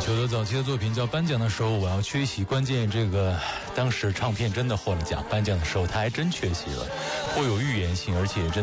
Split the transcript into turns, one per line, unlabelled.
球的早期的作品叫《颁奖的时候我要缺席》，关键这个当时唱片真的获了奖，颁奖的时候他还真缺席了，颇有预言性，而且真的